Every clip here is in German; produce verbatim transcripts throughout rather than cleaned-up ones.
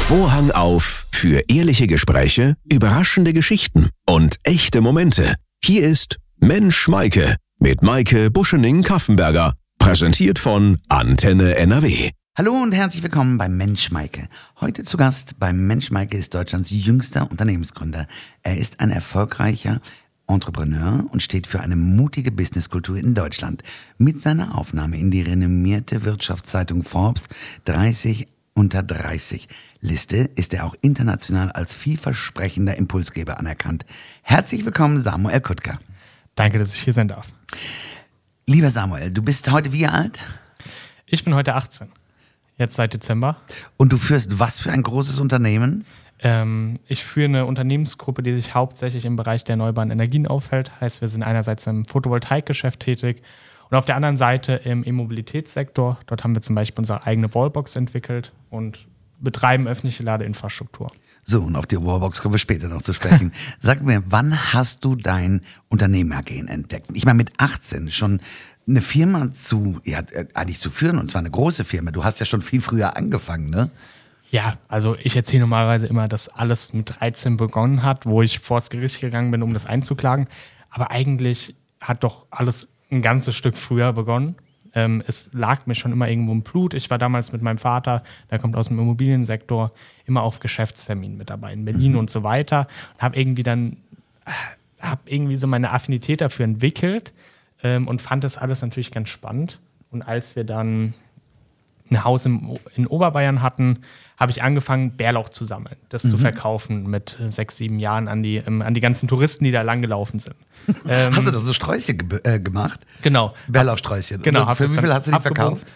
Vorhang auf für ehrliche Gespräche, überraschende Geschichten und echte Momente. Hier ist Mensch Maike mit Maike Buschening-Kaffenberger. Präsentiert von Antenne N R W. Hallo und herzlich willkommen beim Mensch Maike. Heute zu Gast beim Mensch Maike ist Deutschlands jüngster Unternehmensgründer. Er ist ein erfolgreicher Entrepreneur und steht für eine mutige Businesskultur in Deutschland. Mit seiner Aufnahme in die renommierte Wirtschaftszeitung Forbes dreißig unter dreißig Liste ist er auch international als vielversprechender Impulsgeber anerkannt. Herzlich willkommen, Samuel Kuttker. Danke, dass ich hier sein darf. Lieber Samuel, du bist heute wie alt? Ich bin heute achtzehn, jetzt seit Dezember. Und du führst was für ein großes Unternehmen? Ähm, ich führe eine Unternehmensgruppe, die sich hauptsächlich im Bereich der erneuerbaren Energien auffällt. Heißt, wir sind einerseits im Photovoltaikgeschäft tätig und auf der anderen Seite im E-Mobilitätssektor. Dort haben wir zum Beispiel unsere eigene Wallbox entwickelt und betreiben öffentliche Ladeinfrastruktur. So, und auf die Wallbox kommen wir später noch zu sprechen. Sag mir, wann hast du dein Unternehmergehen entdeckt? Ich meine, mit achtzehn schon eine Firma zu, ja, eigentlich zu führen, und zwar eine große Firma. Du hast ja schon viel früher angefangen, ne? Ja, also ich erzähle normalerweise immer, dass alles mit dreizehn begonnen hat, wo ich vors Gericht gegangen bin, um das einzuklagen. Aber eigentlich hat doch alles ein ganzes Stück früher begonnen. Ähm, es lag mir schon immer irgendwo im Blut. Ich war damals mit meinem Vater, der kommt aus dem Immobiliensektor, immer auf Geschäftsterminen mit dabei in Berlin mhm. und so weiter. Und habe irgendwie dann, habe irgendwie so meine Affinität dafür entwickelt ähm, und fand das alles natürlich ganz spannend. Und als wir dann ein Haus im, in Oberbayern hatten, habe ich angefangen, Bärlauch zu sammeln, das mhm. zu verkaufen mit sechs, sieben Jahren an die, ähm, an die ganzen Touristen, die da langgelaufen sind. Ähm, hast du da so Sträußchen ge- äh, gemacht? Genau. Bärlauchsträußchen. Genau. Und für wie viel hast du die abgebogen. verkauft?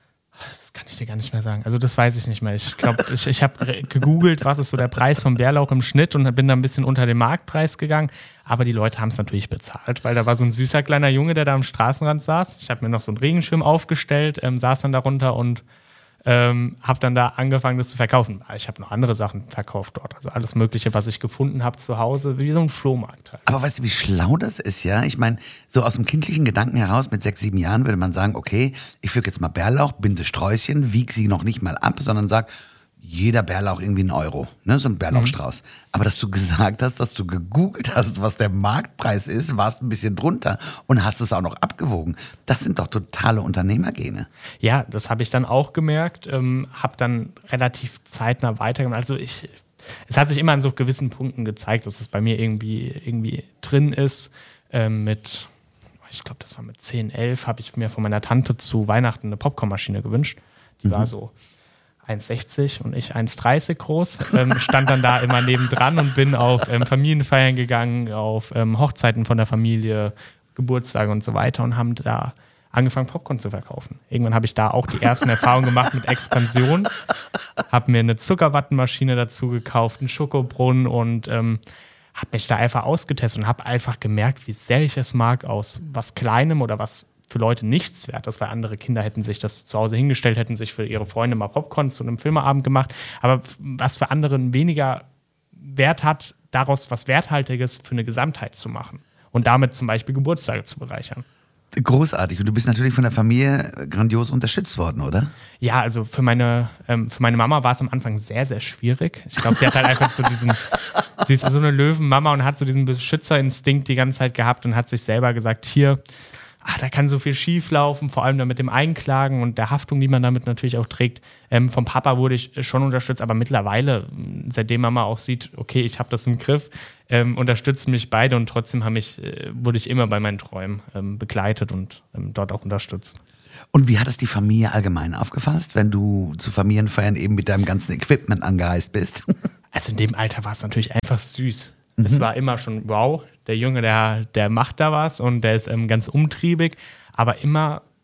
Das kann ich dir gar nicht mehr sagen. Also das weiß ich nicht mehr. Ich glaube, ich, ich habe gegoogelt, was ist so der Preis vom Bärlauch im Schnitt und bin da ein bisschen unter den Marktpreis gegangen. Aber die Leute haben es natürlich bezahlt, weil da war so ein süßer kleiner Junge, der da am Straßenrand saß. Ich habe mir noch so einen Regenschirm aufgestellt, ähm, saß dann darunter und Ähm, habe dann da angefangen, das zu verkaufen. Ich habe noch andere Sachen verkauft dort. Also alles Mögliche, was ich gefunden habe zu Hause, wie so ein Flohmarkt halt. Aber weißt du, wie schlau das ist, ja? Ich meine, so aus dem kindlichen Gedanken heraus, mit sechs, sieben Jahren würde man sagen, okay, ich pflück jetzt mal Bärlauch, binde Sträußchen, wieg sie noch nicht mal ab, sondern sag, jeder Bärlauch irgendwie ein Euro, ne? So ein Bärlauchstrauß. Mhm. Aber dass du gesagt hast, dass du gegoogelt hast, was der Marktpreis ist, warst ein bisschen drunter und hast es auch noch abgewogen. Das sind doch totale Unternehmergene. Ja, das habe ich dann auch gemerkt, ähm, habe dann relativ zeitnah weitergemacht. Also ich, es hat sich immer an so gewissen Punkten gezeigt, dass es bei mir irgendwie, irgendwie drin ist. Ähm, mit, ich glaube, das war mit zehn, elf, habe ich mir von meiner Tante zu Weihnachten eine Popcornmaschine gewünscht. Die mhm. war so eins sechzig und ich eins dreißig groß, ähm, stand dann da immer nebendran und bin auf ähm, Familienfeiern gegangen, auf ähm, Hochzeiten von der Familie, Geburtstage und so weiter und haben da angefangen, Popcorn zu verkaufen. Irgendwann habe ich da auch die ersten Erfahrungen gemacht mit Expansion, habe mir eine Zuckerwattenmaschine dazu gekauft, einen Schokobrunnen und ähm, habe mich da einfach ausgetestet und habe einfach gemerkt, wie sehr ich es mag, aus was Kleinem oder was für Leute nichts wert ist, weil andere Kinder hätten sich das zu Hause hingestellt, hätten sich für ihre Freunde mal Popcorn zu einem Filmeabend gemacht. Aber was für andere weniger Wert hat, daraus was Werthaltiges für eine Gesamtheit zu machen und damit zum Beispiel Geburtstage zu bereichern. Großartig. Und du bist natürlich von der Familie grandios unterstützt worden, oder? Ja, also für meine, ähm, für meine Mama war es am Anfang sehr, sehr schwierig. Ich glaube, sie hat halt einfach so diesen, sie ist so eine Löwenmama und hat so diesen Beschützerinstinkt die ganze Zeit gehabt und hat sich selber gesagt, hier, ach, da kann so viel schief laufen, vor allem dann mit dem Einklagen und der Haftung, die man damit natürlich auch trägt. Ähm, vom Papa wurde ich schon unterstützt, aber mittlerweile, seitdem Mama auch sieht, okay, ich habe das im Griff, ähm, unterstützen mich beide und trotzdem haben mich, äh, wurde ich immer bei meinen Träumen ähm, begleitet und ähm, dort auch unterstützt. Und wie hat es die Familie allgemein aufgefasst, wenn du zu Familienfeiern eben mit deinem ganzen Equipment angereist bist? Also in dem Alter war es natürlich einfach süß. Mhm. Es war immer schon, wow, der Junge, der, der macht da was und der ist ähm, ganz umtriebig, aber immer